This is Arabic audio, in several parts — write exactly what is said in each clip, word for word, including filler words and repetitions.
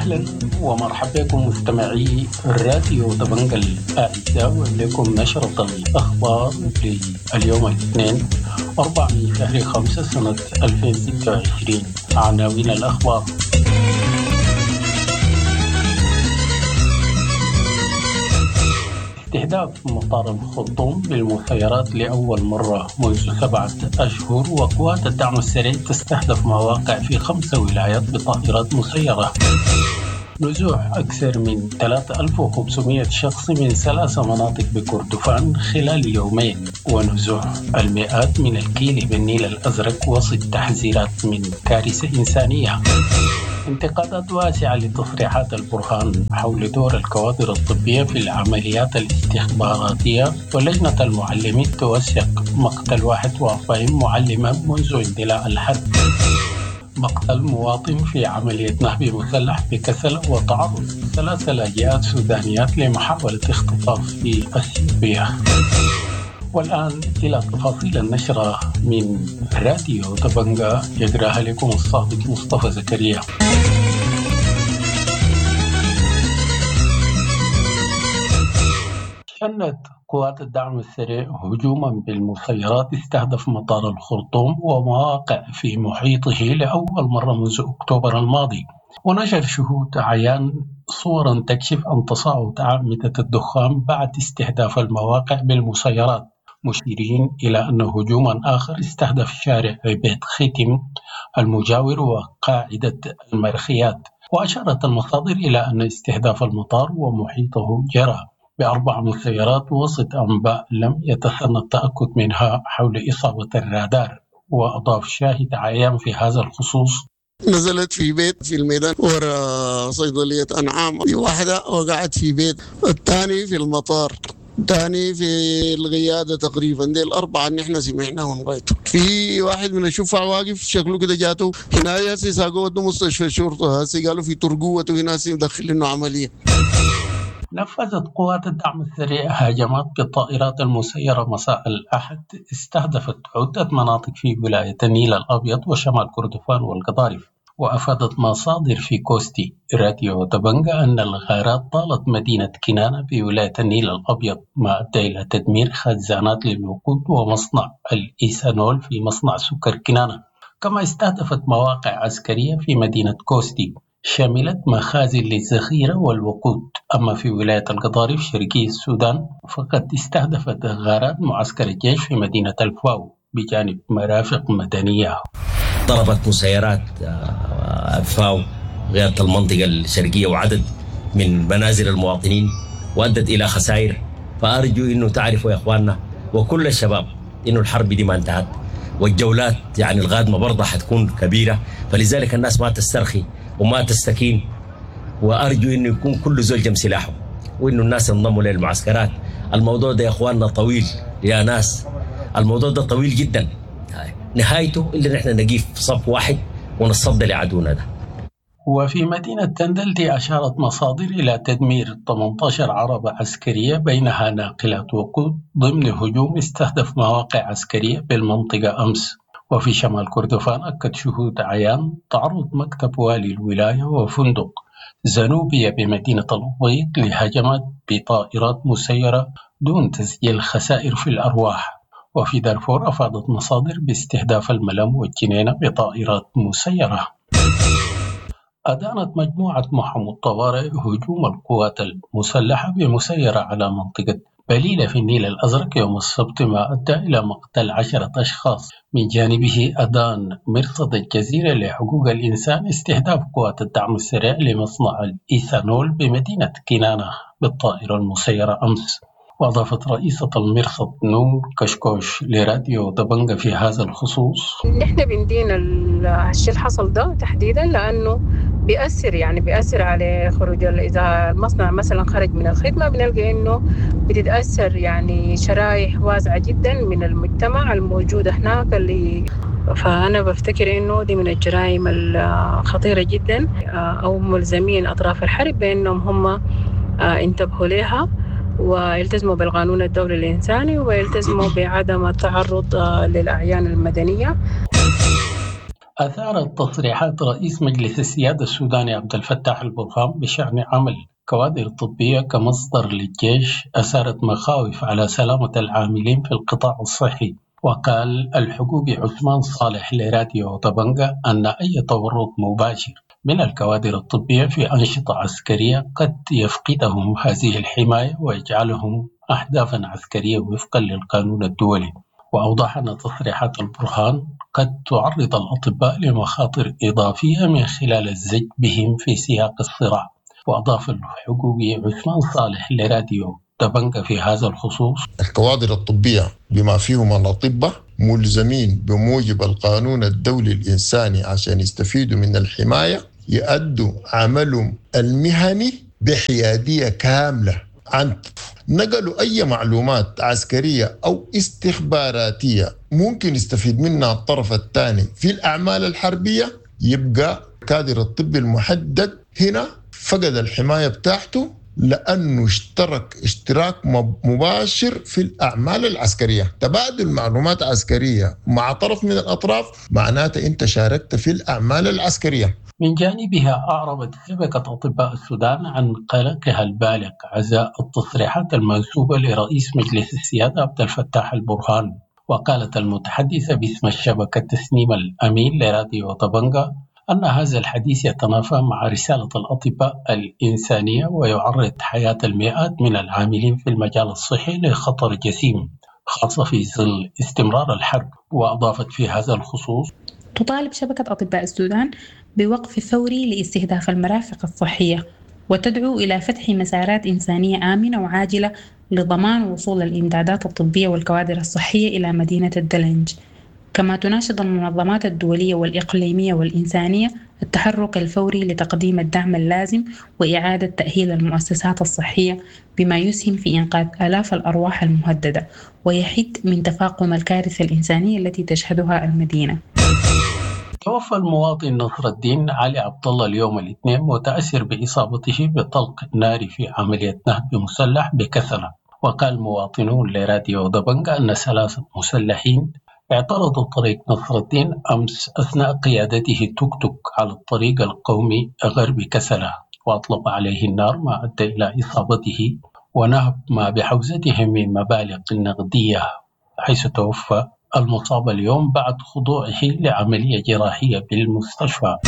أهلا ومرحبا بكم مستمعي الراديو دبنجة الأعزاء، ولكم نشرة الأخبار لليوم الاثنين أربعة من شهر خمسة سنة ألفين وستة وعشرين. عناوين الأخبار: استهداف مطار الخرطوم بالمسيرات لأول مرة منذ سبعة أشهر، وقوات الدعم السريع تستهدف مواقع في خمس ولايات بطائرات مسيرة. نزوح أكثر من ثلاثة آلاف وخمسمائة شخص من ثلاث مناطق بكردفان خلال يومين، ونزوح المئات من الكيل بالنيل الأزرق وسط تحذيرات من كارثة إنسانية. انتقادات واسعة لتصريحات البرهان حول دور الكوادر الطبية في العمليات الاستخباراتية، ولجنة المعلمين توثق مقتل واحد وأربعين معلمة منذ اندلاع الحرب. مقتل مواطن في عملية نهب مسلح بكسل، وتعرض ثلاث لاجئات سودانيات لمحاولة اختطاف في اثيوبيا. والآن إلى تفاصيل النشرة من راديو دبنجة، يقرأها لكم الصادق مصطفى زكريا. شنت قوات الدعم السريع هجوما بالمسيرات استهدف مطار الخرطوم ومواقع في محيطه لأول مرة منذ أكتوبر الماضي، ونشر شهود عيان صورا تكشف عن تصاعد أعمدة الدخان بعد استهداف المواقع بالمسيرات، مشيرين إلى أن هجوما آخر استهدف شارع عبيد ختم المجاور وقاعدة المرخيات. وأشارت المصادر إلى أن استهداف المطار ومحيطه جرى بأربع مسيرات وسط أنباء لم يتسنى التأكد منها حول إصابة الرادار. وأضاف شاهد عيان في هذا الخصوص: نزلت في بيت في الميدان ورا صيدلية أنعام، في واحدة وقعت في بيت، الثاني في المطار، الثاني في القيادة تقريبا. دي الأربعة اللي احنا سمعناهم غايته. في واحد من الشفع واقف شكله كده جاته هنا ياسي ساقوه مستشفى الشرطة، هسي قالوا في ترقوته هنا مدخل لنا عملية. نفذت قوات الدعم السريع هجمات بالطائرات المسيرة مساء الأحد استهدفت عدة مناطق في ولاية النيل الأبيض وشمال كردفان والقضارف. وأفادت مصادر في كوستي راديو دبنجة أن الغارات طالت مدينة كنانة في ولاية النيل الأبيض، ما أدى إلى تدمير خزانات للوقود ومصنع الإيثانول في مصنع سكر كنانة. كما استهدفت مواقع عسكرية في مدينة كوستي شملت مخازن للذخيرة والوقود. أما في ولاية القضارف شرقي السودان فقد استهدفت غارات معسكر الجيش في مدينة الفاو بجانب مرافق مدنية. ضربت مسيرات الفاو غيرة المنطقة الشرقية وعدد من منازل المواطنين وأدت إلى خسائر. فأرجو أنه تعرفوا يا إخواننا وكل الشباب أنه الحرب دي ما انتهت، والجولات يعني القادمة برضه حتكون كبيرة، فلذلك الناس ما تسترخي وما تستكين. وأرجو أنه يكون كل زول جم سلاحه وأنه الناس ينضموا للمعسكرات. الموضوع ده يا إخواننا طويل يا ناس، الموضوع ده طويل جدا، نهايته إلا نحن نقيف صف واحد ونصدى لعدونا ده. وفي مدينة تندلتي أشارت مصادر إلى تدمير ثمانية عشر عربة عسكرية بينها ناقلات وقود ضمن هجوم استهدف مواقع عسكرية بالمنطقة أمس. وفي شمال كردفان أكد شهود عيان تعرض مكتب والي الولاية وفندق زنوبية بمدينة الأبيض لهجمات بطائرات مسيرة دون تسجيل خسائر في الأرواح. وفي دارفور أفادت مصادر باستهداف الملم والجنينة بطائرات مسيرة. أدانت مجموعة محمود طوارئ هجوم القوات المسلحة بمسيرة على منطقة بليلة في النيل الأزرق يوم السبت، ما أدى إلى مقتل عشرة أشخاص. من جانبه أدان مرصد الجزيرة لحقوق الإنسان استهداف قوات الدعم السريع لمصنع الإيثانول بمدينة كنانة بالطائرة المسيرة أمس. وأضافت رئيسة المرصد نور كشكوش لراديو دبنجة في هذا الخصوص: نحن بندين الشيء اللي حصل ده تحديدا لأنه بيأثر يعني بيأثر على خروج. إذا المصنع مثلا خرج من الخدمة بنلقى إنه بتتأثر يعني شرائح واسعة جدا من المجتمع الموجودة هناك اللي فأنا بفتكر إنه دي من الجرائم الخطيرة جدا، أو ملزمين أطراف الحرب بأنهم هم انتبهوا لها ويلتزموا بالقانون الدولي الإنساني ويلتزموا بعدم التعرض للأعيان المدنية. أثارت تصريحات رئيس مجلس السيادة السوداني عبد الفتاح البرهان بشأن عمل كوادر طبية كمصدر للجيش أثارت مخاوف على سلامة العاملين في القطاع الصحي. وقال الحقوقي عثمان صالح لراديو طبنجة أن أي تورط مباشر من الكوادر الطبية في أنشطة عسكرية قد يفقدهم هذه الحماية ويجعلهم أحداثا عسكرية وفقا للقانون الدولي. وأوضح أن تصريحات البرهان قد تعرض الأطباء لمخاطر إضافية من خلال الزج بهم في سياق الصراع. وأضاف الحقوقي عثمان صالح لراديو طبنجة في هذا الخصوص: الكوادر الطبية بما فيهم الأطباء ملزمين بموجب القانون الدولي الإنساني عشان يستفيدوا من الحماية يؤدوا عملهم المهني بحيادية كاملة عن نقلوا أي معلومات عسكرية أو استخباراتية ممكن يستفيد منها الطرف الثاني في الأعمال الحربية. يبقى كادر الطب المحدد هنا فقد الحماية بتاعته لأنه اشترك اشتراك مباشر في الأعمال العسكرية. تبادل معلومات عسكرية مع طرف من الأطراف معناته أنت شاركت في الأعمال العسكرية. من جانبها أعربت شبكة أطباء السودان عن قلقها البالغ عزاء التصريحات المنسوبة لرئيس مجلس السيادة عبد الفتاح البرهان. وقالت المتحدثة باسم الشبكة تسنيم الأمين لراديو طبنجة أن هذا الحديث يتنافى مع رسالة الأطباء الإنسانية ويعرض حياة المئات من العاملين في المجال الصحي لخطر جسيم خاصة في ظل استمرار الحرب. وأضافت في هذا الخصوص: تطالب شبكة أطباء السودان بوقف فوري لاستهداف المرافق الصحية وتدعو إلى فتح مسارات إنسانية آمنة وعاجلة لضمان وصول الإمدادات الطبية والكوادر الصحية إلى مدينة الدلنج. كما تناشد المنظمات الدولية والإقليمية والإنسانية التحرك الفوري لتقديم الدعم اللازم وإعادة تأهيل المؤسسات الصحية بما يسهم في إنقاذ آلاف الأرواح المهددة ويحد من تفاقم الكارثة الإنسانية التي تشهدها المدينة. توفى المواطن نصر الدين علي عبد الله اليوم الاثنين متأثر بإصابته بطلق ناري في عملية نهب مسلح بكسلة. وقال مواطنون لراديو طبنجة أن ثلاثة مسلحين اعترضوا طريق نصر الدين أمس أثناء قيادته توك توك على الطريق القومي غرب كسلة وأطلق عليه النار ما أدى إلى إصابته ونهب ما بحوزته من مبالغ نقدية، حيث توفى المصاب اليوم بعد خضوعه لعملية جراحية بالمستشفى.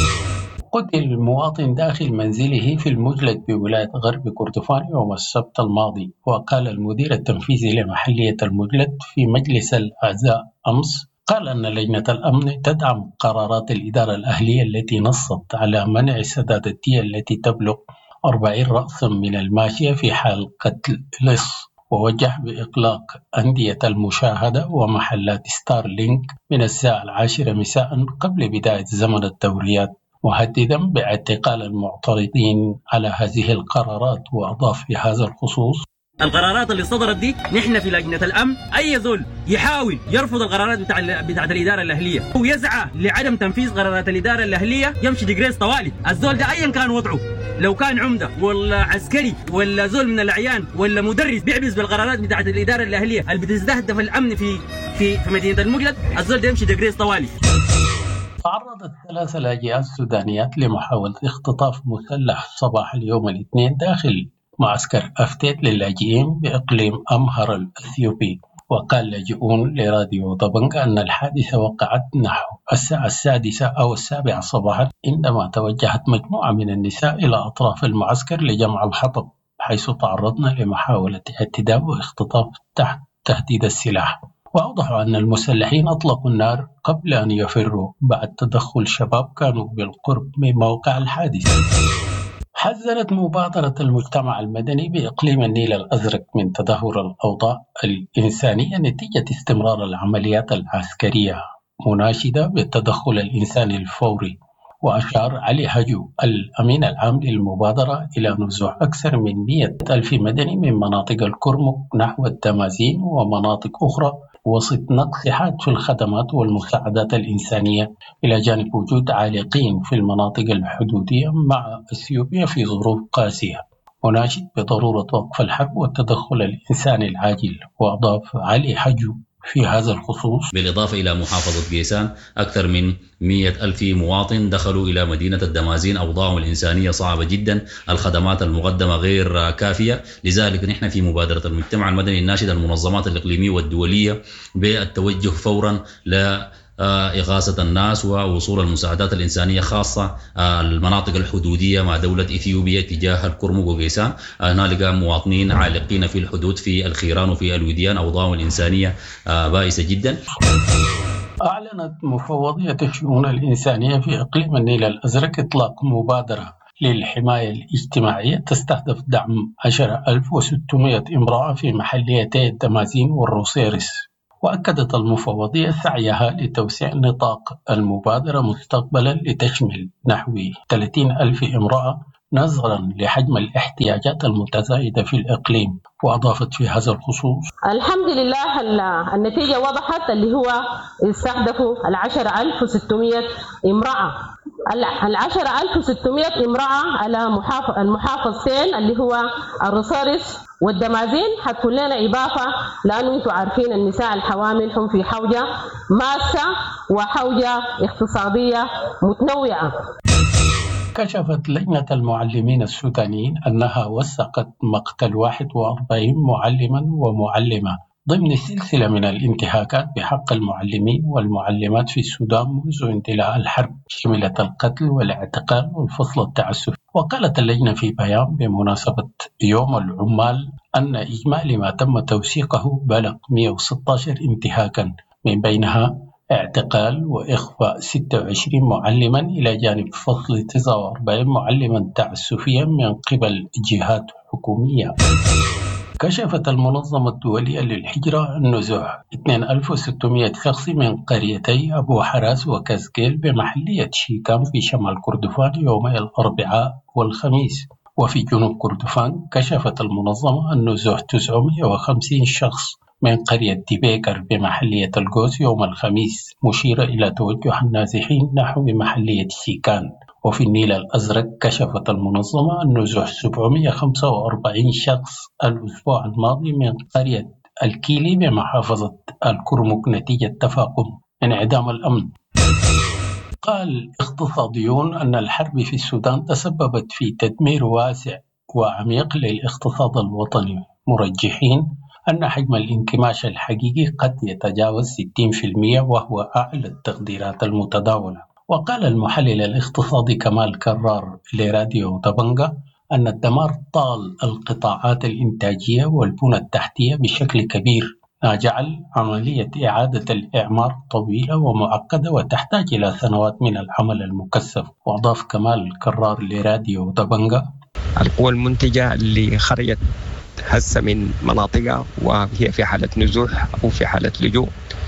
قتل المواطن داخل منزله في المجلد بولاية غرب كردفان يوم السبت الماضي. وقال المدير التنفيذي لمحلية المجلد في مجلس الأعزاء أمس قال أن لجنة الأمن تدعم قرارات الإدارة الأهلية التي نصت على منع سداد الدية التي تبلغ أربعين رأسا من الماشية في حال قتل لص. ووجه بإغلاق أندية المشاهدة ومحلات ستار لينك من الساعة العاشرة مساء قبل بداية زمن الدوريات، مهددا باعتقال المعترضين على هذه القرارات. وأضاف في هذا الخصوص: القرارات اللي صدرت دي نحن في لجنة الأمن أي زول يحاول يرفض القرارات بتاع بتاعت الإدارة الأهلية ويسعى لعدم تنفيذ قرارات الإدارة الأهلية يمشي ديجريس طوالي. الزول ده أيا كان وضعه، لو كان عمدة ولا عسكري ولا زول من الأعيان ولا مدرس بيعبس بالقرارات بتاعت الإدارة الأهلية اللي بتستهدف الأمن في في في مدينة المجلد، الزول ده يمشي ديجريس طوالي. تعرضت ثلاث لاجئات سودانيات لمحاولة اختطاف مسلح صباح اليوم الاثنين داخل معسكر أفتيت للاجئين بإقليم أمهر الأثيوبي. وقال لاجئون لراديو طبنجة أن الحادثة وقعت نحو الساعة السادسة أو السابعة صباحا عندما توجهت مجموعة من النساء إلى أطراف المعسكر لجمع الحطب، حيث تعرضن لمحاولة اعتداء واختطاف تحت تهديد السلاح. وأوضحوا أن المسلحين أطلقوا النار قبل أن يفروا بعد تدخل شباب كانوا بالقرب من موقع الحادث. حذرت مبادرة المجتمع المدني بإقليم النيل الأزرق من تدهور الأوضاع الإنسانية نتيجة استمرار العمليات العسكرية، مناشدة بالتدخل الإنساني الفوري. وأشار علي هجو الأمين العام للمبادرة إلى نزوح أكثر من مئة ألف مدني من مناطق الكرمك نحو التمازين ومناطق أخرى وسط نقص حاد في الخدمات والمساعدات الإنسانية، إلى جانب وجود عالقين في المناطق الحدودية مع أثيوبيا في ظروف قاسية، مناشد بضرورة وقف الحرب والتدخل الإنساني العاجل. وأضاف علي حجو في هذا الخصوص. بالإضافة إلى محافظة قيسان أكثر من مئة ألف مواطن دخلوا إلى مدينة الدمازين، أوضاعهم الإنسانية صعبة جدا، الخدمات المقدمة غير كافية. لذلك نحن في مبادرة المجتمع المدني الناشد المنظمات الإقليمية والدولية بالتوجه فورا ل إغاثة الناس ووصول المساعدات الإنسانية، خاصة المناطق الحدودية مع دولة إثيوبيا تجاه الكرمك وقيسان. هنالك مواطنين عالقين في الحدود في الخيران وفي الوديان، أوضاعهم الإنسانية بائسة جدا. أعلنت مفوضية الشؤون الإنسانية في إقليم النيل الأزرق إطلاق مبادرة للحماية الاجتماعية تستهدف دعم عشرة آلاف وستمئة امرأة في محليتي الدمازين والروسيرس. وأكدت المفوضية سعيها لتوسيع نطاق المبادرة مستقبلا لتشمل نحو ثلاثين ألف امرأة نظرا لحجم الاحتياجات المتزايدة في الإقليم. وأضافت في هذا الخصوص: الحمد لله النتيجة وضحت، اللي هو استهدفوا العشرة آلاف وستمئة امرأة، العشرة آلاف وستمئة امرأة على المحافظتين اللي هو الروسيرس والدمازين. حتكون لنا إضافة لأنه أنتم عارفين النساء الحوامل هم في حوجة ماسة وحوجة اقتصادية متنوعة. كشفت لجنة المعلمين السودانيين أنها وثقت مقتل واحد وأربعين معلما ومعلمة ضمن سلسلة من الانتهاكات بحق المعلمين والمعلمات في السودان منذ اندلاع الحرب، شملت القتل والاعتقال والفصل التعسفي. وقالت اللجنة في بيان بمناسبة يوم العمال أن إجمالي ما تم توثيقه بلغ مئة وستة عشر انتهاكا، من بينها اعتقال وإخفاء ستة وعشرين معلما إلى جانب فصل تسعة وأربعين معلما تعسفيا من قبل جهات حكومية. كشفت المنظمة الدولية للهجرة النزوح اثنين آلاف وستمئة شخص من قريتي أبو حراس وكازكيل بمحلية شيكام في شمال كردفان يومي الأربعاء والخميس. وفي جنوب كردفان كشفت المنظمة النزوح تسعمئة وخمسين شخص من قرية ديبيكر بمحلية القوس يوم الخميس، مشيرة إلى توجه النازحين نحو محلية شيكان. وفي النيل الأزرق كشفت المنظمة النزوح سبعمئة وخمسة وأربعين شخص الأسبوع الماضي من قرية الكيلي بمحافظة الكرمك نتيجة تفاقم انعدام الأمن. قال اقتصاديون أن الحرب في السودان تسببت في تدمير واسع وعميق للاقتصاد الوطني، مرجحين أن حجم الانكماش الحقيقي قد يتجاوز ستين بالمئة وهو أعلى التقديرات المتداولة. وقال المحلل الاقتصادي كمال كرار لراديو طبنجة أن الدمار طال القطاعات الإنتاجية والبنى التحتية بشكل كبير، ما جعل عملية إعادة الإعمار طويلة ومعقدة وتحتاج إلى سنوات من العمل المكثف. وأضاف كمال كرار لراديو طبنجة: القوى المنتجة اللي خرجت هسه من مناطقها وهي في حالة نزوح أو في حالة لجوء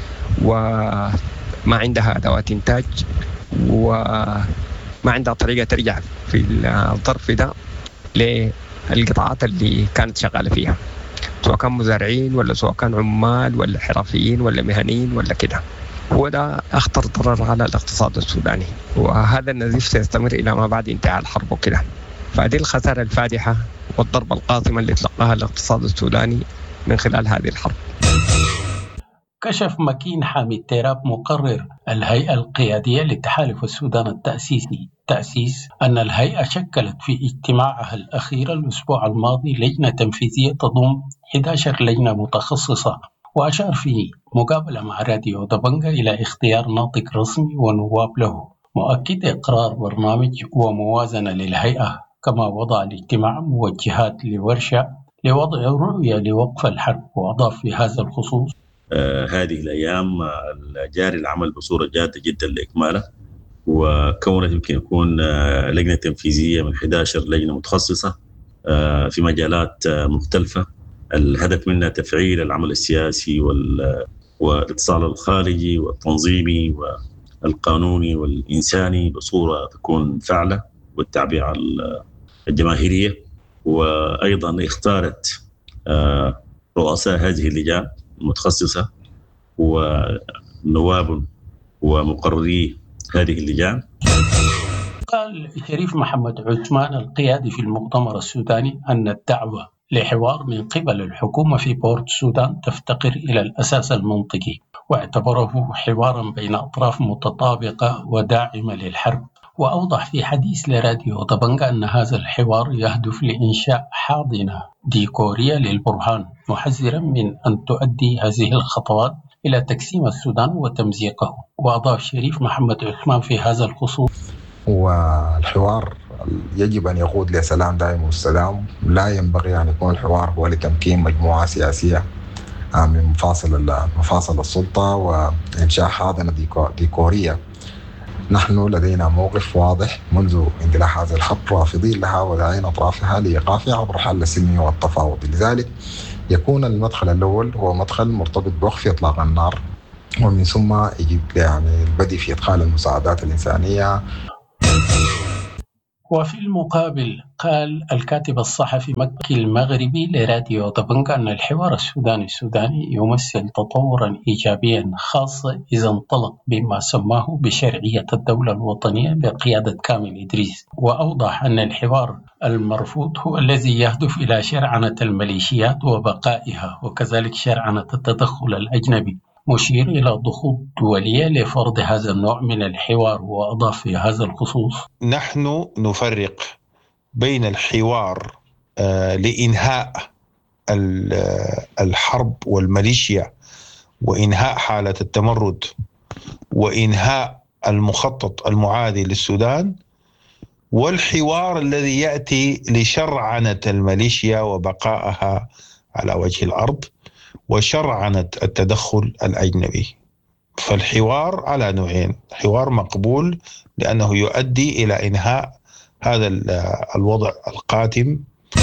وما عندها أدوات إنتاج وما عندها طريقة ترجع في الظرف ده للقطاعات اللي كانت شغالة فيها، سواء كان مزارعين ولا سواء كان عمال ولا حرفيين ولا مهنيين ولا كده. هو ده أخطر ضرر على الاقتصاد السوداني، وهذا النزيف سيستمر إلى ما بعد انتهاء الحرب وكده. فهذه الخسارة الفادحة والضربة القاطمة اللي تلقاها الاقتصاد السوداني من خلال هذه الحرب. كشف مكين حامد تيراب مقرر الهيئة القيادية لتحالف السودان التأسيسي تأسيس أن الهيئة شكلت في اجتماعها الأخير الأسبوع الماضي لجنة تنفيذية تضم إحدى عشرة لجنة متخصصة. وأشار في مقابلة مع راديو طبنجة إلى اختيار ناطق رسمي ونواب له، مؤكد إقرار برنامج وموازنة للهيئة، كما وضع الاجتماع موجهات لورشة لوضع رؤية لوقف الحرب. وأضاف في هذا الخصوص: آه هذه الأيام جاري العمل بصورة جادة جدا لإكماله، وكونت يمكن يكون آه لجنة تنفيذية من إحدى عشرة لجنة متخصصة آه في مجالات آه مختلفة، الهدف منها تفعيل العمل السياسي والاتصال الخارجي والتنظيمي والقانوني والإنساني بصورة تكون فعلة، والتعبير عن الجماهيرية. وأيضا اختارت آه رؤساء هذه اللجان المتخصصة ونواب ومقرري هذه اللجان. قال شريف محمد عثمان القيادي في المؤتمر السوداني أن الدعوة لحوار من قبل الحكومة في بورت السودان تفتقر إلى الأساس المنطقي، واعتبره حوارا بين أطراف متطابقة وداعمة للحرب. وأوضح في حديث لراديو طبنجة أن هذا الحوار يهدف لإنشاء حاضنة ديكورية للبرهان، محذرا من أن تؤدي هذه الخطوات إلى تقسيم السودان وتمزيقه. وأضاف شريف محمد عثمان في هذا الخصوص: والحوار يجب أن يقود لسلام دائم، والسلام لا ينبغي أن يكون الحوار هو لتمكين مجموعة سياسية من مفاصل مفاصل السلطة وإنشاء حاضنة ديكورية. نحن لدينا موقف واضح منذ اندلاع هذا الخط، رافضين لها وداعين أطرافها لإيقافها عبر حل السلمي والتفاوض. لذلك يكون المدخل الأول هو مدخل مرتبط بوقف إطلاق النار، ومن ثم يجب يعني البدء في إدخال المساعدات الإنسانية. وفي المقابل قال الكاتب الصحفي مكي المغربي لراديو طبنجة أن الحوار السوداني السوداني يمثل تطورا إيجابيا، خاصة إذا انطلق بما سماه بشرعية الدولة الوطنية بقيادة كامل إدريس. وأوضح أن الحوار المرفوض هو الذي يهدف إلى شرعنة الميليشيات وبقائها، وكذلك شرعنة التدخل الأجنبي، مشير إلى ضغوط دولية لفرض هذا النوع من الحوار. وأضاف في هذا الخصوص: نحن نفرق بين الحوار آه لإنهاء الحرب والميليشيا وإنهاء حالة التمرد وإنهاء المخطط المعادي للسودان، والحوار الذي يأتي لشرعنة الميليشيا وبقائها على وجه الأرض وشرعنة التدخل الأجنبي. فالحوار على نوعين: حوار مقبول لأنه يؤدي إلى إنهاء هذا الوضع القاتم.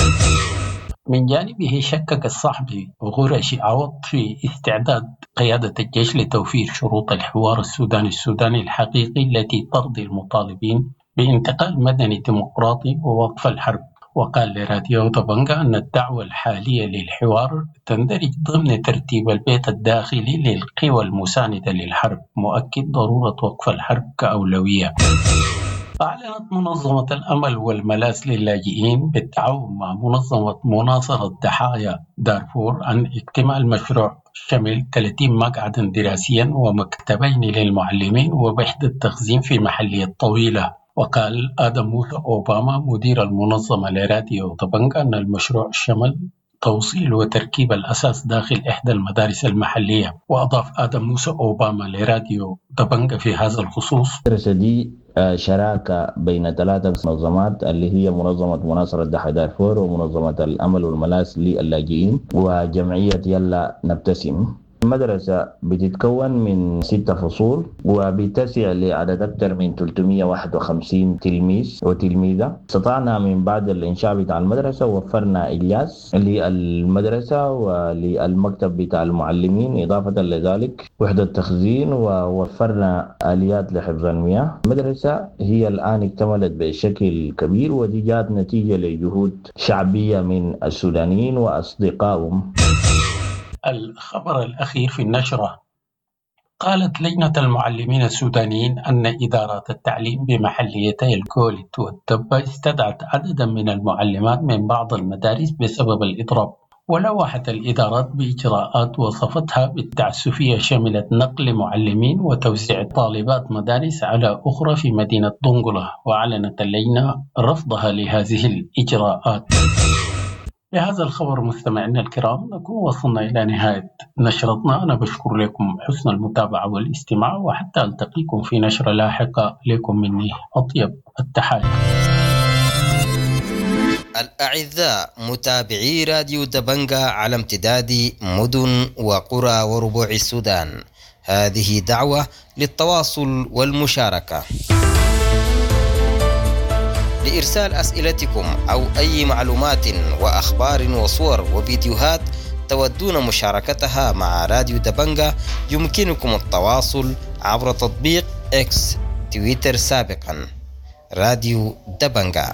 من جانبه شكك الصحفي غرشي عوض في استعداد قيادة الجيش لتوفير شروط الحوار السوداني السوداني الحقيقي التي ترضي المطالبين بانتقال مدني ديمقراطي ووقف الحرب. وقال لراديو طبنجة أن الدعوة الحالية للحوار تندرج ضمن ترتيب البيت الداخلي للقوى المساندة للحرب، مؤكد ضرورة وقف الحرب كأولوية. أعلنت منظمة الأمل والملاذ للاجئين بالتعاون مع منظمة مناصرة ضحايا دارفور عن اكتمال مشروع شمل ثلاثين مقعدا دراسيا ومكتبين للمعلمين ووحدة تخزين في محلية طويلة. وقال آدم موسى أوباما مدير المنظمة لراديو طبنجة أن المشروع شمل توصيل وتركيب الأساس داخل إحدى المدارس المحلية. وأضاف آدم موسى أوباما لراديو طبنجة في هذا الخصوص: المدرسة دي شراكة بين ثلاثة منظمات اللي هي منظمة مناصرة ضحايا دارفور ومنظمة الأمل والملاذ للاجئين وجمعية يلا نبتسم. المدرسة بتتكون من ستة فصول وبتسع لعدد أكثر من ثلاثمئة وواحد وخمسين تلميذ وتلميذة. استطعنا من بعد الإنشاء بتاع المدرسة وفرنا إجلاس للمدرسة وللمكتب بتاع المعلمين، إضافة لذلك وحدة تخزين، ووفرنا آليات لحفظ المياه. المدرسة هي الآن اكتملت بشكل كبير، ودي جات نتيجة لجهود شعبية من السودانيين وأصدقائهم. الخبر الأخير في النشرة: قالت لجنة المعلمين السودانيين أن إدارات التعليم بمحليتي الكولت والتبة استدعت عددا من المعلمات من بعض المدارس بسبب الإضراب، ولوحت الإدارات بإجراءات وصفتها بالتعسفية شملت نقل معلمين وتوزيع طالبات مدارس على أخرى في مدينة دنقلة. وأعلنت اللجنة رفضها لهذه الإجراءات. بهذا الخبر مستمعينا الكرام نكون وصلنا إلى نهاية نشرتنا. أنا بشكر لكم حسن المتابعة والاستماع، وحتى ألتقيكم في نشرة لاحقة. لكم مني أطيب التحايا. الأعزاء متابعي راديو دبنجة على امتداد مدن وقرى وربوع السودان، هذه دعوة للتواصل والمشاركة. لإرسال أسئلتكم أو أي معلومات وأخبار وصور وفيديوهات تودون مشاركتها مع راديو دبنجة، يمكنكم التواصل عبر تطبيق إكس تويتر سابقا راديو دبنجة.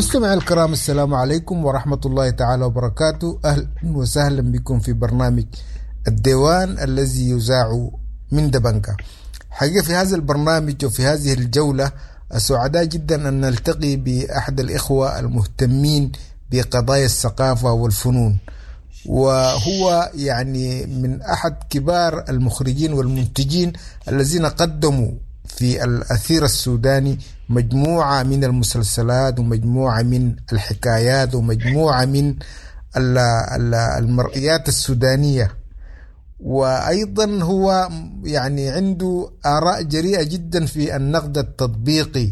مستمعي الكرام، السلام عليكم ورحمة الله تعالى وبركاته. أهلا وسهلا بكم في برنامج الديوان الذي يذاع من دبنكة. حقيقة في هذا البرنامج وفي هذه الجولة سعداء جدا أن نلتقي بأحد الإخوة المهتمين بقضايا الثقافة والفنون، وهو يعني من أحد كبار المخرجين والمنتجين الذين قدموا في الأثير السوداني مجموعة من المسلسلات ومجموعة من الحكايات ومجموعة من المرئيات السودانية. وأيضا هو يعني عنده آراء جريئة جدا في النقد التطبيقي،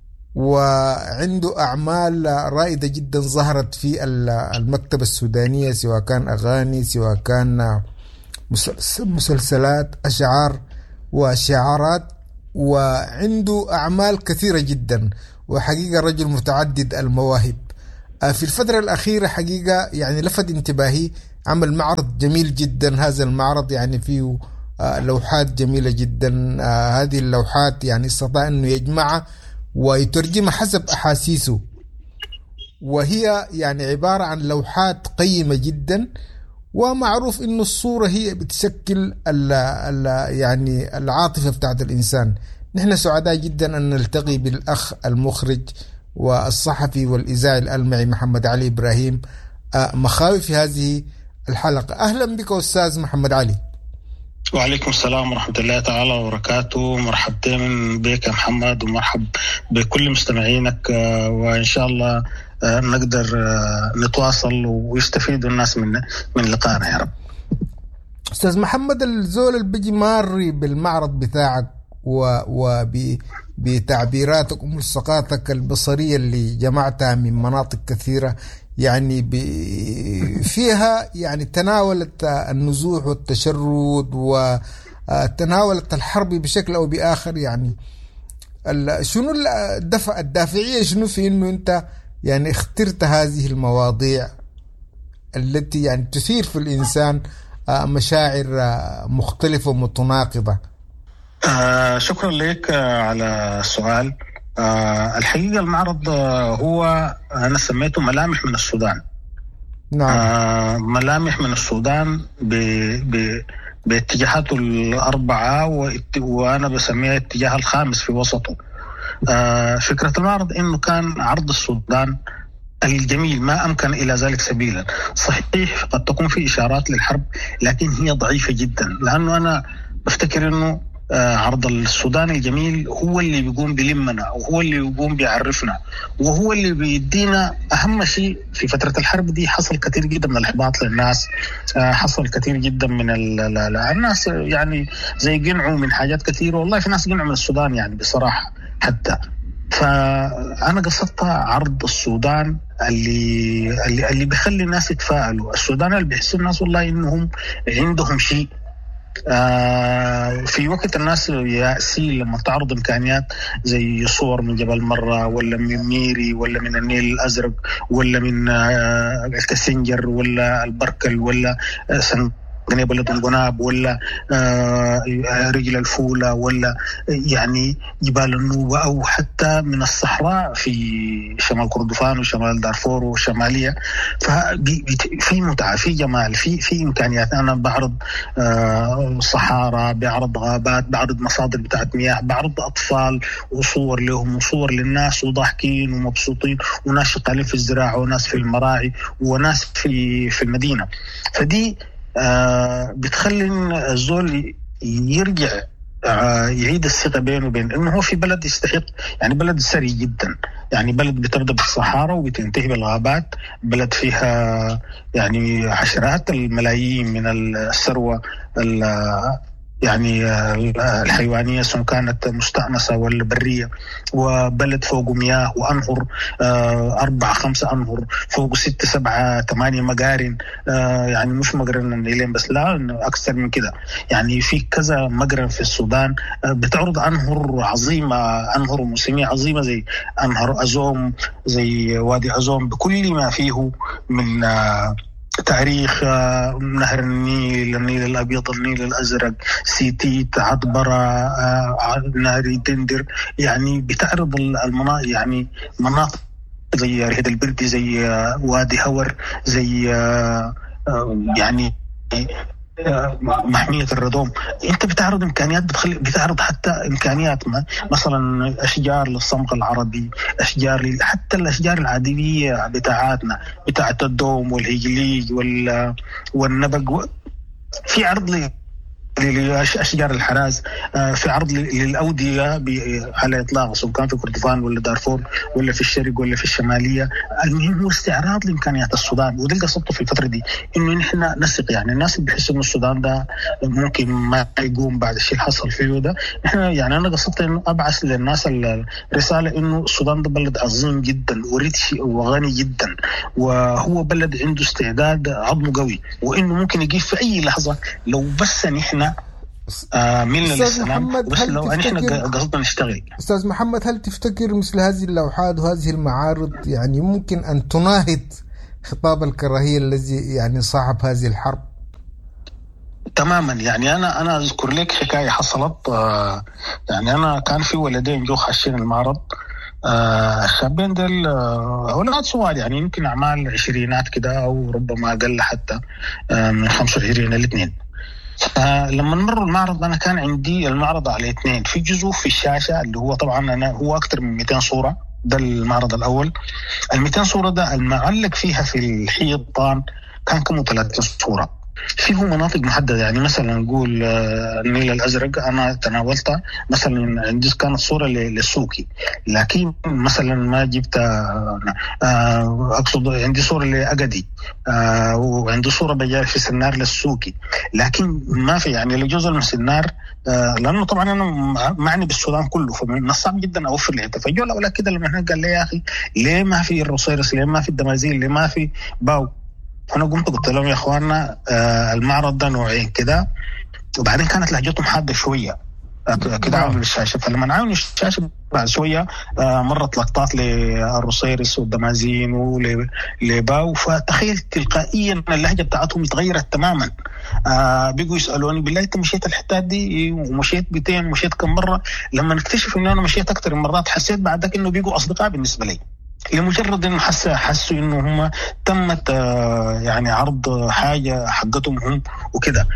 وعنده أعمال رائدة جدا ظهرت في المكتبة السودانية، سواء كان أغاني سواء كان مسلسلات أشعار وشعارات، وعنده أعمال كثيرة جدا، وحقيقة رجل متعدد المواهب. في الفترة الأخيرة حقيقة يعني لفت انتباهي عمل معرض جميل جدا. هذا المعرض يعني فيه لوحات جميلة جدا. هذه اللوحات يعني استطاع أنه يجمعها ويترجمها حسب أحاسيسه، وهي يعني عبارة عن لوحات قيمة جدا، ومعروف إنه الصورة هي بتشكل ال ال يعني العاطفة بتاعت الإنسان. نحن سعداء جدا أن نلتقي بالأخ المخرج والصحفي والإذاعي الألمعي محمد علي إبراهيم مخاوي في هذه الحلقة. أهلا بك أستاذ محمد علي. وعليكم السلام ورحمة الله تعالى وبركاته. مرحبتين بك يا محمد، ومرحب بكل مستمعينك، وإن شاء الله نقدر نتواصل ويستفيد الناس من من لقائنا يا رب. أستاذ محمد، الزول اللي بيجي ماري بالمعرض بتاعك وبتعبيراتك وملصقاتك البصرية اللي جمعتها من مناطق كثيرة، يعني فيها يعني تناولت النزوح والتشرد وتناولت الحرب بشكل أو بآخر. يعني شنو الدفع الدافعية شنو في إنه أنت يعني اخترت هذه المواضيع التي يعني تثير في الإنسان مشاعر مختلفة ومتناقضة؟ آه شكرا لك على السؤال. آه الحقيقة المعرض هو أنا سميته ملامح من السودان. نعم. آه ملامح من السودان ب ب باتجاهاته الأربعة، وأنا بسميها اتجاه الخامس في وسطه. آه فكرة المعرض إنه كان عرض السودان الجميل ما أمكن إلى ذلك سبيلا. صحيح قد تكون في إشارات للحرب، لكن هي ضعيفة جدا، لأنه أنا بفتكر إنه آه عرض السودان الجميل هو اللي بيقوم بلمنا، وهو اللي بيقوم بيعرفنا، وهو اللي بيدينا أهم شيء. في فترة الحرب دي حصل كثير جدا من الإحباط للناس، آه حصل كثير جدا من الناس يعني زي قنعوا من حاجات كثيرة. والله في ناس قنعوا من السودان يعني بصراحة حتى. فأنا قصدت عرض السودان اللي اللي, اللي بيخلي الناس يتفاعلوا. السودان اللي بيحسوا الناس والله إنهم عندهم شيء. آه في وقت الناس يأسي لما تعرض إمكانيات زي صور من جبل مرة، ولا من ميري، ولا من النيل الأزرق، ولا من آه الكسنجر، ولا البركل، ولا آه سن بلد الجناب، ولا آه رجل الفولة، ولا يعني جبال النوبة، أو حتى من الصحراء في شمال كردفان وشمال دارفور وشمالية. ففي متعة، في جمال، في في إمكانيات. أنا بعرض آه صحارى، بعرض غابات، بعرض مصادر بتاعت مياه، بعرض أطفال وصور لهم وصور للناس وضاحكين ومبسوطين، وناس شغالين في الزراعة، وناس في المراعي، وناس في في المدينة. فدي آه بتخلي الزول يرجع آه يعيد الثقة بينه وبين إنه هو في بلد يستحق، يعني بلد سري جدا، يعني بلد بتبدأ بالصحارى وبتنتهي بالغابات، بلد فيها يعني عشرات الملايين من الثروة يعني الحيوانية سواء كانت مستأنسة ولا برية، وبلد فوق مياه وأنهر، أربعة خمسة أنهر، فوق ستة سبعة ثمانية مقارن، يعني مش مقرن النيلين بس، لا أكثر من كده. يعني في كذا مقرن في السودان بتعرض أنهر عظيمة، أنهر موسمية عظيمة زي أنهر أزوم، زي وادي أزوم، بكل ما فيه من تاريخ نهر النيل، النيل الأبيض، النيل الأزرق، سيتيت، عطبرة، نهر دندر. يعني بتعرض المناطق، يعني مناطق زي رهد البردي، زي وادي هور، زي يعني محمية الردوم. انت بتعرض امكانيات، بتخلي بتعرض حتى امكانيات مثلا اشجار للصمغ العربي، اشجار حتى الاشجار العادية بتاعتنا بتاعت الدوم والهجليج والنبق، في عرض لي لأشجار الحراز، في عرض للأودية على إطلاق، سواء كان في كردفان ولا دارفور ولا في الشرق ولا في الشمالية. المهم هو استعراض لإمكانيات السودان، وده اللي قصدته في الفترة دي، إنه نحن نثق. يعني الناس اللي بيحسوا إنه السودان ده ممكن ما يقوم بعد الشيء اللي حصل فيه ده، نحن يعني أنا قصدت إنه أبعث للناس الرسالة إنه السودان ده بلد عظيم جدا وريتش وغني جدا، وهو بلد عنده استعداد عظمه قوي، وإنه ممكن يجي في أي لحظة لو بس نحن آه ملنا للسلام، بس لو احنا قصدنا نشتغل. استاذ محمد، هل تفتكر مثل هذه اللوحات وهذه المعارض يعني ممكن ان تناهض خطاب الكراهية الذي يعني صاحب هذه الحرب؟ تماما. يعني انا انا اذكر لك حكايه حصلت. آه يعني انا كان في ولدين جو خاشين المعرض، آه الشابين دول آه اولاد صغار، يعني يمكن اعمال عشرينات كده او ربما اقل حتى آه من خمسة وعشرين الاثنين. فلما نمر المعرض أنا كان عندي المعرض على اثنين، في جزء في الشاشة اللي هو طبعا أنا هو أكتر من مئتين صورة، ده المعرض الأول. المئتين صورة ده المعلق فيها في الحيطان كان كم ثلاثين صورة، فيه مناطق محددة. يعني مثلا نقول النيل الأزرق أنا تناولتها، مثلا عندي كانت صورة للسوقي، لكن مثلا ما جبت أقصد عندي صورة لأقدي، وعندي صورة بجار في سنار للسوقي، لكن ما في يعني لجزء من سنار، لأنه طبعا أنا معني بالسودان كله، فمن الصعب جدا أوفر له تفجع. ولا كده لما قال لي يا أخي ليه ما في الرصيرس، ليه ما في الدمازين، ليه ما في باو؟ أنا قمت قلت لهم يا أخواننا آه المعرض ده نوعين كده. وبعدين كانت لهجتهم حادة شوية كده عامل الشاشة، فلما عاونوا الشاشة بعد شوية آه مرت لقطات للرصيرس والدمازين ولباو، فتخيل تلقائيا اللهجة بتاعتهم تغيرت تماما. آه بيقوا يسألوني بالله أنت مشيت الحتات دي ومشيت بيتين ومشيت كم مرة؟ لما نكتشف إنه أنا مشيت أكتر من مرات حسيت بعد ذلك إنه بيقوا أصدقاء بالنسبة لي، لمجرد انه حس حسوا انه هم تمت يعني عرض حاجه حقتهم هم وكده.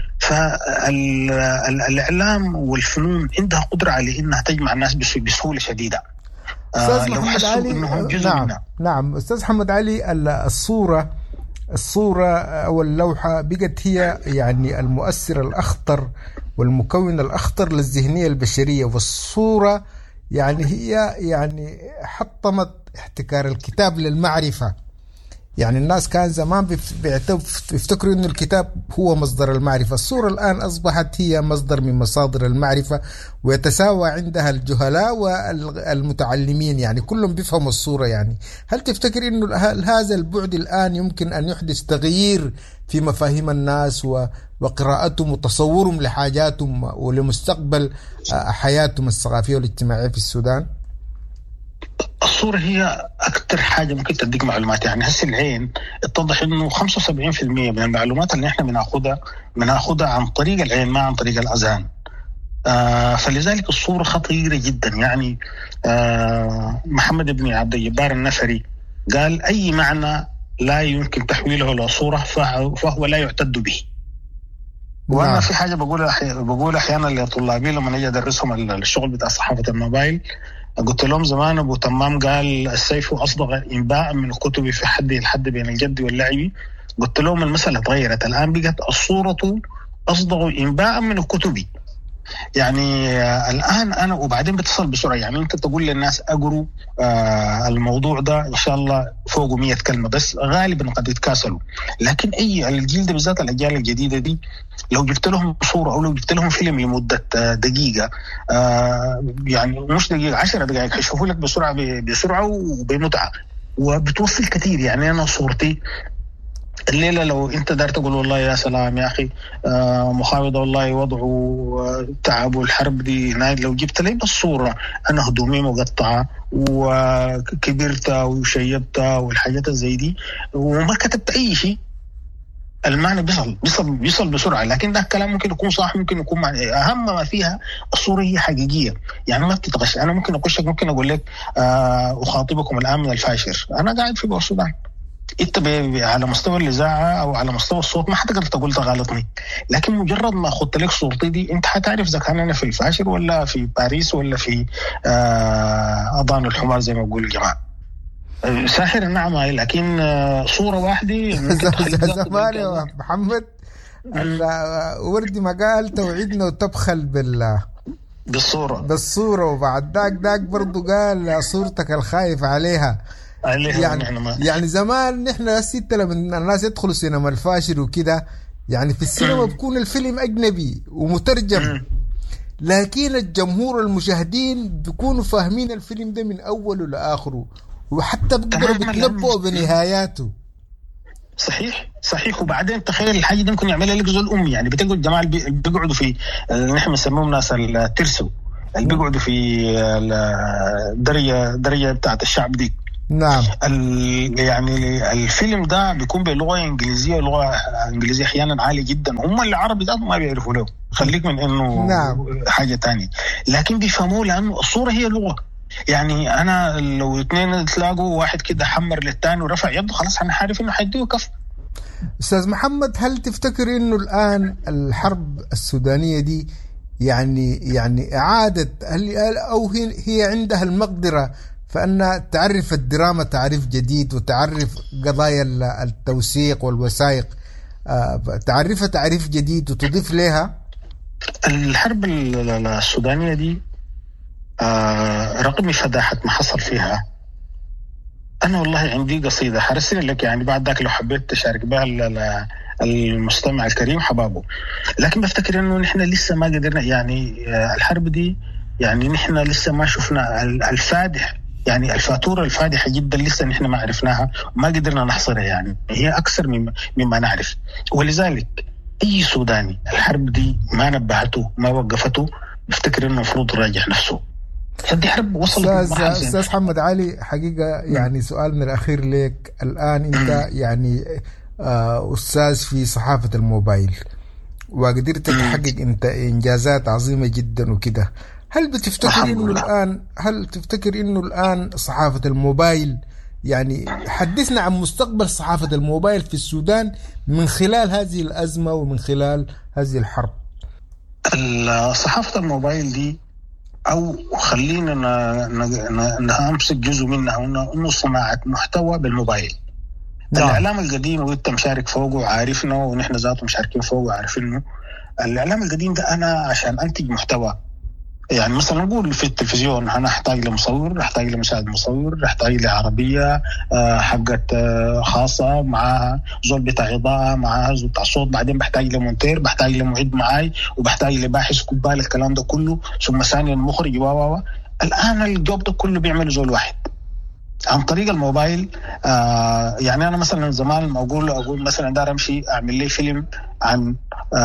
فالاعلام والفنون عندها قدره على انها تجمع الناس بسهوله شديده. استاذ محمد علي، نعم نعم استاذ محمد علي، الصوره الصوره او اللوحه بقت هي يعني المؤثر الاخطر والمكون الاخطر للذهنيه البشريه، والصوره يعني هي يعني حطمت احتكار الكتاب للمعرفة. يعني الناس كان زمان بيفتكروا إنه الكتاب هو مصدر المعرفة، الصورة الآن أصبحت هي مصدر من مصادر المعرفة، ويتساوى عندها الجهلاء والمتعلمين، يعني كلهم بيفهموا الصورة. يعني هل تفتكر إنه هذا البعد الآن يمكن أن يحدث تغيير في مفاهيم الناس وقراءتهم وتصورهم لحاجاتهم ولمستقبل حياتهم الثقافية والاجتماعية في السودان؟ الصورة هي أكتر حاجة ممكن تديك معلومات. يعني هسه العين اتضح إنه خمسة وسبعين بالمئة من المعلومات اللي إحنا بناخدها بناخدها عن طريق العين ما عن طريق الأذهان. آه فلذلك الصورة خطيرة جدا. يعني آه محمد بن عبد الجبار النفري قال أي معنى لا يمكن تحويله إلى صورة فهو لا يعتد به. وأنا في حاجة بقول أحي... بقول أحيانا لطلابي لما نجي أدرسهم الشغل بتاع صحافة الموبايل، قلت لهم زمان أبو تمام قال السيف أصدغ إنباء من الكتب في حد الحد بين الجد واللعب. قلت لهم المسألة تغيرت، الآن بقت الصورة أصدغ إنباء من الكتب. يعني آه الآن أنا وبعدين بتصل بسرعة. يعني أنت تقول للناس أقروا آه الموضوع ده إن شاء الله فوق مية كلمة بس، غالبا قد يتكاسلوا. لكن أي الجيل ده بالذات الأجيال الجديدة دي لو جبت لهم صورة أو لو جبت لهم فيلم لمدة آه دقيقة آه يعني مش دقيقة عشرة دقائق هيشوفوا لك بسرعة بسرعة وبمتعة وبتوصل كتير. يعني أنا صورتي الليلة لو انت دار تقول والله يا سلام يا اخي آه مخاوضة والله وضعه تعب والحرب دي هناك، لو جبت لي بالصورة انا هدومي مقطعة وكبرتها وشيبتها والحاجات زي دي وما كتبت اي شيء، المعنى بيصل بيصل بيصل بسرعه، لكن ده الكلام ممكن يكون صح، ممكن يكون معنى. اهم ما فيها الصوره هي حقيقيه، يعني ما بتتغش. انا ممكن اخشك ممكن اقول لك آه اخاطبكم الان من الفاشر، انا قاعد في السودان، انت على مستوى الاذاعه او على مستوى الصوت ما حتقدر تقول تغلطني، لكن مجرد ما اخذت لك صورتي دي انت حتعرف اذا كان انا في الفاشر ولا في باريس ولا في آه اضان الحمار زي ما بقول الجماعه. ساحر نعم، لكن صورة واحدة زمان يا محمد وردي ما قال توعدنا وتبخل بال بالصورة بالصورة وبعد داك داك برضو قال صورتك الخايف عليها, عليها يعني, يعني زمان نحن ستة لما الناس يدخلوا سينما الفاشر وكده يعني في السينما بيكون الفيلم أجنبي ومترجم، لكن الجمهور المشاهدين بيكونوا فاهمين الفيلم ده من أوله لآخره وحتى بقدروا بتنبؤوا بنهاياته. صحيح صحيح. وبعدين تخيل الحاجة دي ممكن يعملها لك زول أمي، يعني بتقعد الجماعة اللي بيقعدوا في نحن بنسميهم ناس الترسو اللي بيقعدوا في الدرجة درجة بتاعت الشعب دي. نعم. يعني الفيلم ده بيكون بلغة إنجليزية ولغة إنجليزية أحيانا عالية جدا، هم اللي عربي ذاتهم ما بيعرفوا له، خليك من إنه نعم. حاجة تانية، لكن بيفهموا لأنه الصورة هي لغة. يعني أنا لو اثنين تلاقوا واحد كده حمر للتاني ورفع يده خلاص أنا عارف إنه حيديه كف. أستاذ محمد، هل تفتكر إنه الآن الحرب السودانية دي يعني يعني إعادة هل أو هي عندها المقدرة فأن تعرف الدراما تعريف جديد وتعرف قضايا التوثيق والوثائق تعرفها تعريف جديد وتضيف لها؟ الحرب السودانية دي رغم فداحة ما حصل فيها، أنا والله عندي قصيدة حرسل لك يعني بعد ذاك لو حبيت تشارك بها المستمع الكريم حبابه، لكن بفتكر إنه نحن لسه ما قدرنا، يعني الحرب دي يعني نحن لسه ما شفنا الفادح، يعني الفاتورة الفادحة جدا لسه نحن ما عرفناها وما قدرنا نحصرها، يعني هي أكثر مما, مما نعرف. ولذلك أي سوداني الحرب دي ما نبهته ما وقفته بفتكر إنه مفروض يراجع نفسه. دي حرب وصلت أستاذ محمد علي، حقيقة يعني سؤال من الأخير لك الآن، أنت يعني أستاذ في صحافة الموبايل وقدرت تحقق أنت إنجازات عظيمة جدا وكده، هل بتفتكر إنه الآن هل تفتكر إنه الآن صحافة الموبايل يعني حدثنا عن مستقبل صحافة الموبايل في السودان من خلال هذه الأزمة ومن خلال هذه الحرب؟ صحافة الموبايل دي أو خلينا نمسك جزء منها إنه صناعة محتوى بالموبايل. نعم. الإعلام القديم وأنت مشارك فوقه وعارفنا ونحن ذاته مشاركين فوقه وعارفينه. الإعلام القديم ده أنا عشان أنتج محتوى، يعني مثلا نقول في التلفزيون أنا أحتاج لمصور، أحتاج لمساعد مصور، أحتاج لعربية حقت خاصة مع زول بتاع إضاءة مع زول بتاع صوت، بعدين بحتاج لمونتير، بحتاج لمعد معاي، وبحتاج لباحث كبال الكلام ده كله، ثم ثانيا المخرج و الآن الجوب ده كله بيعمل زول واحد عن طريق الموبايل. آه يعني أنا مثلا زمان ما أقول أقول مثلا دار أمشي أعمل لي فيلم عن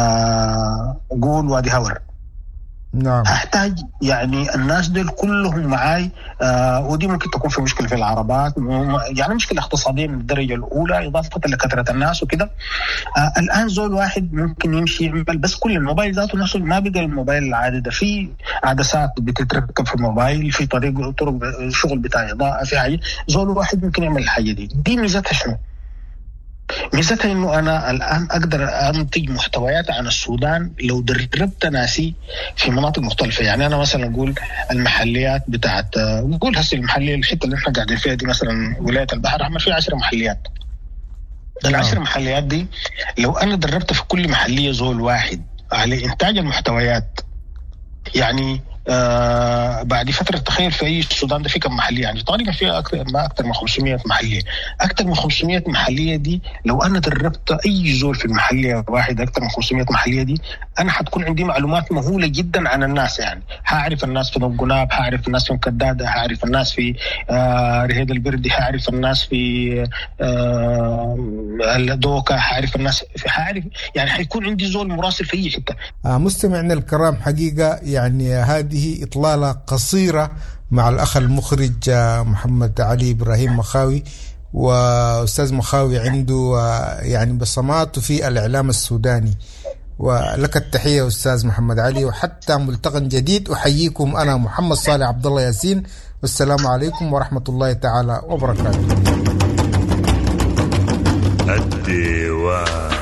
آه أقول وادي هور، نعم. أحتاج يعني الناس دول كلهم معاي، آه ودي ممكن تكون في مشكلة في العربات، يعني مشكلة اقتصادية من الدرجة الأولى إضافة لكثرة الناس وكده. آه الآن زول واحد ممكن يمشي يعمل بس كل الموبايل ذاته نفسه، ما بقى الموبايل العادي ده، في عدسات بتتركب في الموبايل، في طريق طرق شغل بتاع إضاءة، في حاجة زول واحد ممكن يعمل الحاجة دي. دي ميزتها شنو؟ ميزتها إنه أنا الآن أقدر أنتج محتويات عن السودان لو دربت ناسي في مناطق مختلفة. يعني أنا مثلا أقول المحليات بتاعت نقول هسه المحلية الحتة اللي إحنا قاعدين فيها دي مثلا ولاية البحر عمل فيها عشر محليات. العشر محليات دي لو أنا دربت في كل محلية زول واحد على إنتاج المحتويات، يعني آه بعد فترة تخيل في أي السودان ده في كم محلية، يعني تقريبا فيها أكثر ما أكثر من خمسمية محلية. أكثر من خمسمية محلية دي لو أنا دربت أي زول في المحلية واحد أكثر من خمسمية محلية دي، أنا حتكون عندي معلومات مهولة جدا عن الناس. يعني هعرف الناس في نبقناب، هعرف الناس في مكدادة، هعرف الناس في آه رهيد البردي، هعرف الناس في آه الدوكا، هعرف الناس في هعرف يعني حيكون عندي زول مراسل في أي حتة. آه مستمعنا الكرام، حقيقة يعني هذه إطلالة قصيرة مع الأخ المخرج محمد علي إبراهيم مخاوي وأستاذ مخاوي عنده يعني بصمات في الإعلام السوداني. ولك التحية أستاذ محمد علي، وحتى ملتقى جديد أحييكم أنا محمد صالح عبد الله ياسين، والسلام عليكم ورحمة الله تعالى وبركاته. الديوان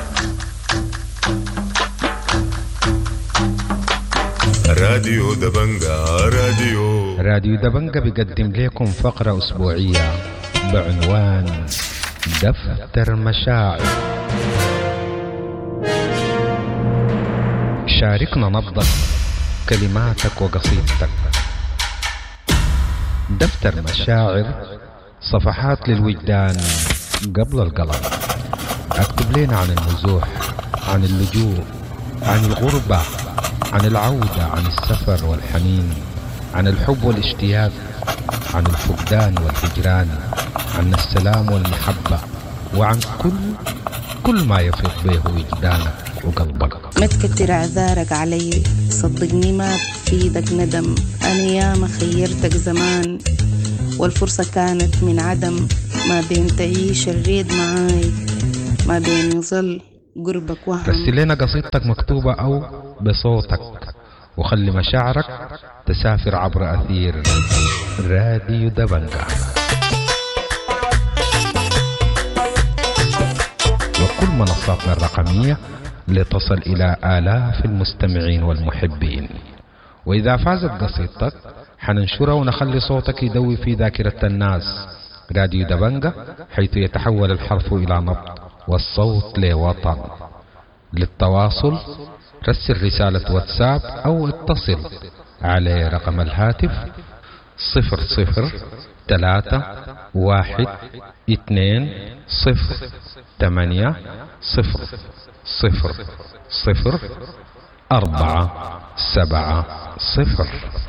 راديو دبنجا راديو راديو دبنجا بيقدم لكم فقرة أسبوعية بعنوان دفتر مشاعر. شاركنا نبضك، كلماتك وقصيدتك. دفتر مشاعر، صفحات للوجدان قبل القلم. اكتب لنا عن النزوح، عن اللجوء، عن الغربة، عن العودة، عن السفر والحنين، عن الحب والاشتياق، عن الفقدان والهجران، عن السلام والمحبة، وعن كل كل ما يفيض به وجدانك وقلبك. ما تكتر اعذارك علي، صدقني ما بفيدك ندم. انا ياما خيرتك زمان والفرصة كانت من عدم، ما بين تعيش الريد معاي، ما بين يظل قربك وهم. رسل لنا قصيدتك مكتوبة أو بصوتك، وخلي مشاعرك تسافر عبر أثير راديو دبنجا. وكل منصاتنا الرقمية لتصل إلى آلاف المستمعين والمحبين. وإذا فازت قصيدتك حننشرها ونخلي صوتك يدوي في ذاكرة الناس. راديو دبنجا، حيث يتحول الحرف إلى نبض والصوت لوطن. للتواصل رسل رسالة واتساب أو اتصل على رقم الهاتف صفر صفر ثلاثة واحد اثنين صفر ثمانية صفر صفر صفر أربعة سبعة صفر.